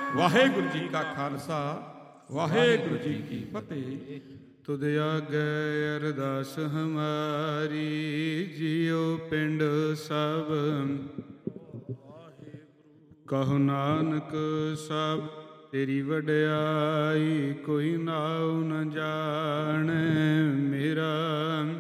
ਵਾਹਿਗੁਰੂ ਜੀ ਕਾ ਖਾਲਸਾ, ਵਾਹਿਗੁਰੂ ਜੀ ਕੀ ਫਤਿਹ। ਤੁਧ ਆਗੇ ਅਰਦਾਸ ਹਮਾਰੀ, ਜਿਉ ਪਿੰਡ ਸਭ ਕਹੋ ਨਾਨਕ ਸਭ ਤੇਰੀ ਵਡਿਆਈ, ਕੋਈ ਨਾਉ ਨ ਜਾਣੈ ਮੇਰਾ